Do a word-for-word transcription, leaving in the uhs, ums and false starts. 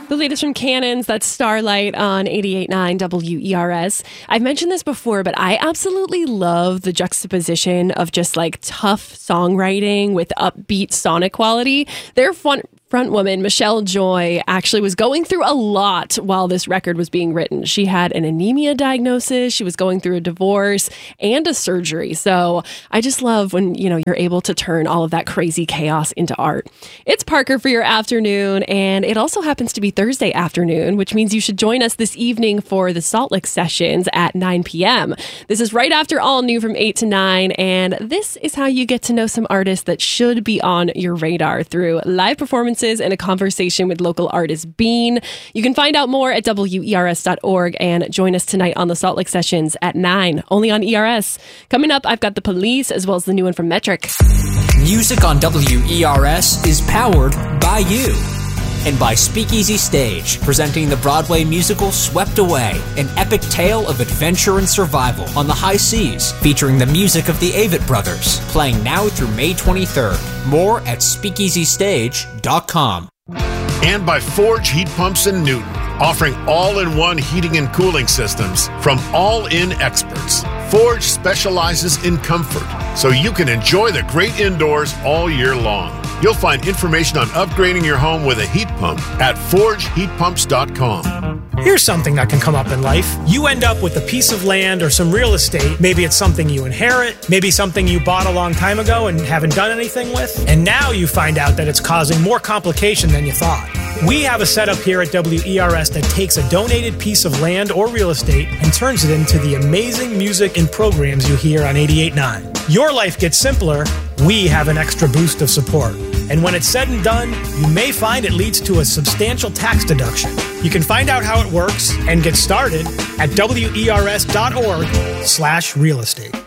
The latest from Cannons, that's Starlight on eighty-eight point nine W E R S. I've mentioned this before, but I absolutely love the juxtaposition of just like tough songwriting with upbeat sonic quality. Their fun front woman, Michelle Joy, actually was going through a lot while this record was being written. She had an anemia diagnosis, she was going through a divorce and a surgery. So I just love when, you know, you're able to turn all of that crazy chaos into art. It's Parker for your afternoon, and it also happens to be Thursday afternoon, which means you should join us this evening for the Salt Lick Sessions at nine p.m. This is right after All New from eight to nine, and this is how you get to know some artists that should be on your radar through live performances and a conversation with local artist Bean. You can find out more at W E R S dot org and join us tonight on the Salt Lick Sessions at nine, only on E R S. Coming up, I've got The Police as well as the new one from Metric. Music on W E R S is powered by you and by Speakeasy Stage, presenting the Broadway musical Swept Away, an epic tale of adventure and survival on the high seas, featuring the music of the Avett Brothers, playing now through May twenty-third. More at speakeasy stage dot com. And by Forge Heat Pumps in Newton, offering all-in-one heating and cooling systems from all-in experts. Forge specializes in comfort, so you can enjoy the great indoors all year long. You'll find information on upgrading your home with a heat pump at forge heat pumps dot com. Here's something that can come up in life. You end up with a piece of land or some real estate. Maybe it's something you inherit, maybe something you bought a long time ago and haven't done anything with. And now you find out that it's causing more complication than you thought. We have a setup here at W E R S that takes a donated piece of land or real estate and turns it into the amazing music and programs you hear on eighty-eight point nine. Your life gets simpler. We have an extra boost of support. And when it's said and done, you may find it leads to a substantial tax deduction. You can find out how it works and get started at W E R S dot org slash real estate.